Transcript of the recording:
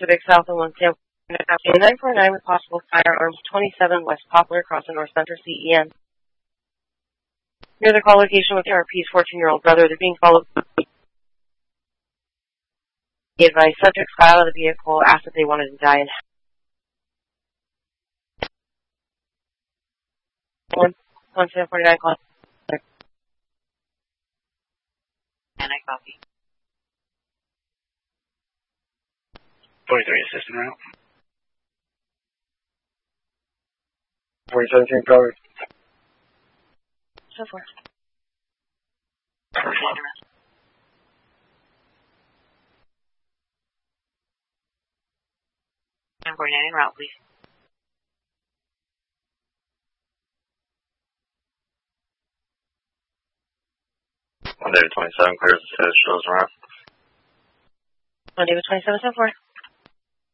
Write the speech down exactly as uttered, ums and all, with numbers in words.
Pacific South and one San Francisco nine four nine with possible firearms, twenty-seven West Poplar, crossing North Center, C E N. Near the call location with R P's fourteen-year-old brother, they're being followed. He advised subjects got out of the vehicle, asked if they wanted to die, and one one seven forty nine call. And I copy. forty-three assistant route. forty seventeen covered. So forth. I'm coordinating route, please. one David twenty-seven clears the says shows around. one David twenty-seven, so forth.